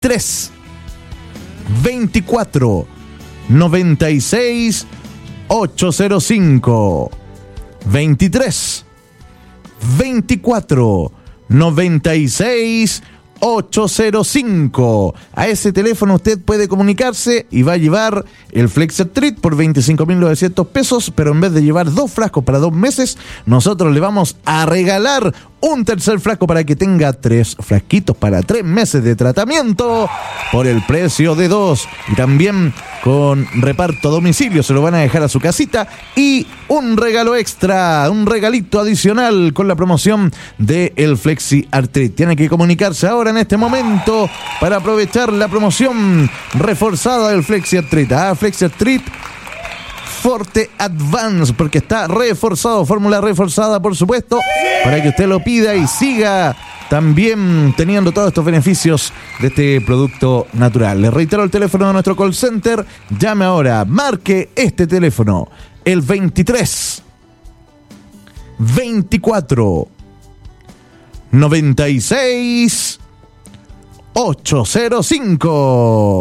23 24 96 805. 23 24 96 805. A ese teléfono usted puede comunicarse y va a llevar el Flexi Treat por 25.900 pesos, pero en vez de llevar 2 frascos para 2 meses, nosotros le vamos a regalar un tercer frasco para que tenga 3 frasquitos para 3 meses de tratamiento por el precio de 2. Y también con reparto a domicilio, se lo van a dejar a su casita, y un regalo extra, un regalito adicional con la promoción de el Flexi Treat. Tiene que comunicarse ahora en este momento para aprovechar la promoción reforzada del Flexi Treat. Flexi Treat Forte Advance, porque está reforzado, fórmula reforzada, por supuesto, para que usted lo pida y siga también teniendo todos estos beneficios de este producto natural. Les reitero el teléfono de nuestro call center. Llame ahora, marque este teléfono, el 23 24 96 805.